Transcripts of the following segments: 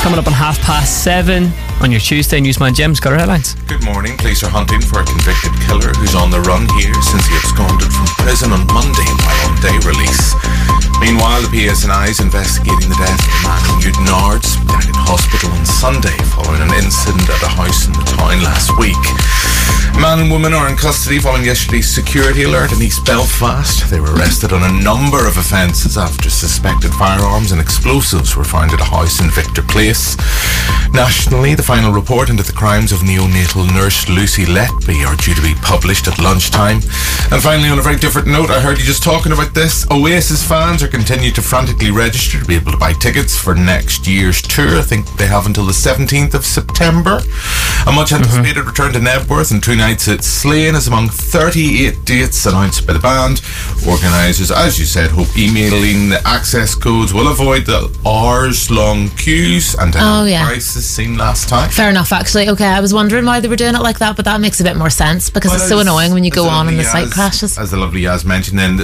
coming up on 7:30 on your Tuesday. Newsman Jim's got our headlines. Good morning. Police are hunting for a convicted killer who's on the run here since he absconded from prison on Monday while on day release. Meanwhile, the PSNI is investigating the death of a man in Newton Ards, died in hospital on Sunday following an incident at a house in the town last week. A man and woman are in custody following yesterday's security alert in East Belfast. They were arrested on a number of offences after suspected firearms and explosives were found at a house in Victor Place. Nationally, the final report into the crimes of neonatal nurse Lucy Letby are due to be published at lunchtime. And finally, on a very different note, I heard you just talking about this. Oasis fans are continuing to frantically register to be able to buy tickets for next year's tour. I think they have until the 17th of September. A much anticipated return to Nebworth and 2 nights at Slane is among 38 dates announced by the band. Organisers, as you said, hope emailing the access codes will avoid the hours-long queues and prices seen last time. Fair enough, actually. Okay, I was wondering why they were doing it like that, but that makes a bit more sense because it's so annoying when you go on and the site crashes. As the lovely Yaz mentioned, then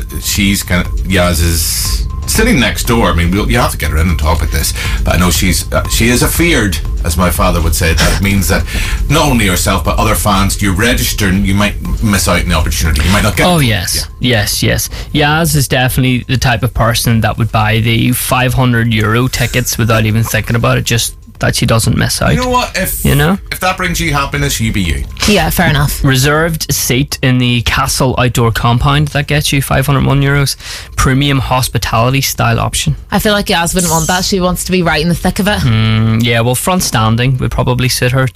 Yaz is sitting next door. I mean, you have to get her in and talk like this, but I know she is afeared, as my father would say. That means that not only yourself but other fans, you register and you might miss out on the opportunity. You might not get it. Yes. Yaz is definitely the type of person that would buy the €500 tickets without even thinking about it, just that she doesn't miss out. You know what? If that brings you happiness, you be you. Yeah, fair enough. Reserved seat in the Castle outdoor compound, that gets you €501. Premium hospitality style option. I feel like Yaz wouldn't want that. She wants to be right in the thick of it. Yeah, well, front standing would probably suit her.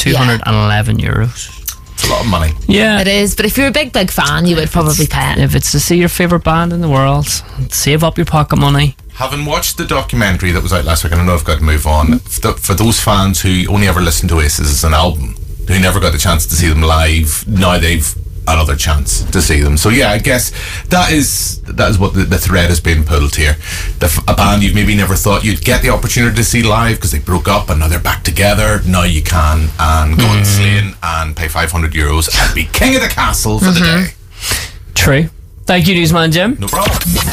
€211. It's a lot of money. Yeah, it is. But if you're a big fan, you would probably pay it. If it's to see your favourite band in the world, save up your pocket money. Having watched the documentary that was out last week, and I know I've got to move on, for those fans who only ever listened to Oasis as an album, who never got the chance to see them live, now they've another chance to see them. So yeah, I guess that is what the thread has been pulled here. A band you've maybe never thought you'd get the opportunity to see live because they broke up and now they're back together. Now you can, and go on Slane and pay €500 and be king of the castle for the day. True. Thank you, Newsman Jim. No problem.